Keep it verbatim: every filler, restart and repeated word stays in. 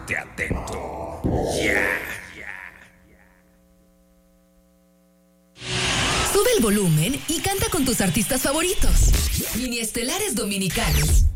Estate atento. Ya. Sube el volumen y canta con tus artistas favoritos. Mini estelares dominicales.